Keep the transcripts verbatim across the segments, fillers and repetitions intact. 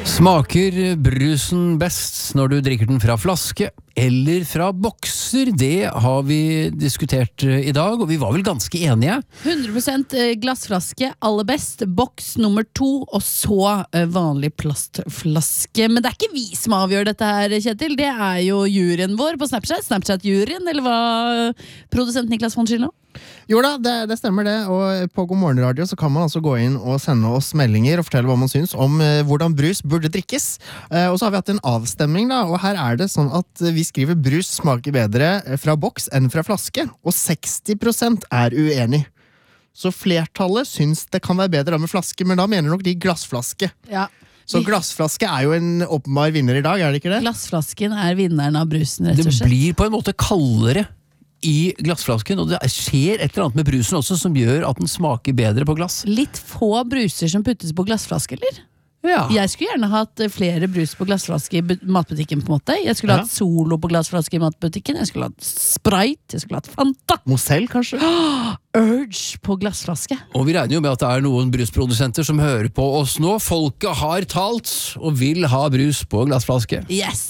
Smaker brusen best når du drikker den fra flaske eller fra bokser? Det har vi diskutert i dag, og vi var vel ganske enige. hundre prosent glassflaske, aller best. Boks nummer to, og så vanlig plastflaske. Men det er ikke vi som avgjør dette her, Kjetil. Det er jo juryen vår på Snapchat. Snapchat-juryen, eller hva produsent Niklas von Schiller? Jo da, det, det stemmer det, og på God Morgen Radio så kan man altså gå inn og sende oss meldinger og fortelle hva man synes om eh, hvordan brus burde drikkes. Eh, og så har vi hatt en avstemning da, og her er det sånn at vi skriver brus smaker bedre fra boks enn fra flaske, og seksti prosent er uenig. Så flertallet synes det kan være bedre med flaske, men da mener nok de glassflaske. Ja. Så glassflaske er jo en åpenbar vinner i dag, er det ikke det? Glassflasken er vinneren av brusen, rett og slett. Det blir på en måte kaldere i glassflasken, og det skjer et eller annet med brusen også som gjør at den smaker bedre på glass. Litt få bruser som puttes på glassflaske, eller? Ja. Jeg skulle gjerne hatt flere brus på glassflaske i matbutikken, på en måte. Jeg skulle Ja. hatt Solo på glassflaske i matbutikken. Jeg skulle hatt Sprite. Jeg skulle hatt Fanta. Mosell, kanskje? Urge på glassflaske. Og vi regner jo med at det er noen brusprodusenter som hører på oss nå. Folket har talt og vil ha brus på glassflaske. Yes!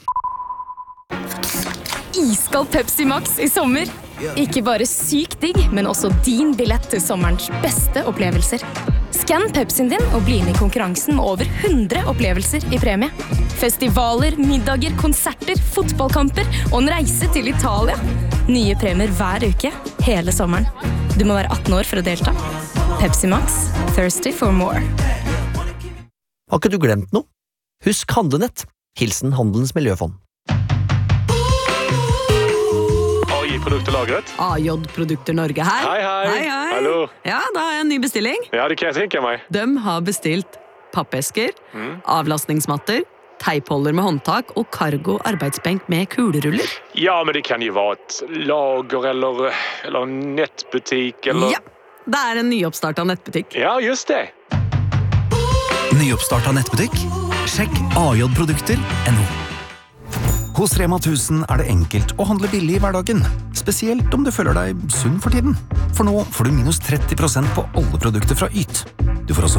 Iskald Pepsi Max i sommer. Ikke bare sykt digg, men også din billett til sommerens beste opplevelser. Skann Pepsien din og bli med i konkurransen med over hundre opplevelser i premie. Festivaler, middager, konserter, fotballkamper og en reise til Italia. Nye premier hver uke, hele sommeren. Du må være atten år for å delta. Pepsi Max, thirsty for more. Har ikke du glemt noe? Husk Handlenett. Hilsen Handelens Miljøfond. Produkter lagret. A J Produkter Norge her. Hei, hei. Hei, hei. Hallo. Ja, da har jeg en ny bestilling. Ja, det kan jeg tenke meg. De har bestilt pappesker, Mm. avlastningsmatter, teipholder med håndtak og cargo arbeidsbenk med kuleruller. Ja, men det kan jo være et lager eller, eller en nettbutikk eller... Ja, det er en nyoppstartet nettbutikk. Ja, just det. Nyoppstartet nettbutikk? Sjekk a j produkter punktum no. Hos Rema tusen er det enkelt å handle billig i hverdagen, spesielt om du føler deg sunn for tiden. For nå får du minus tretti prosent på alle produkter fra Yt. Du får også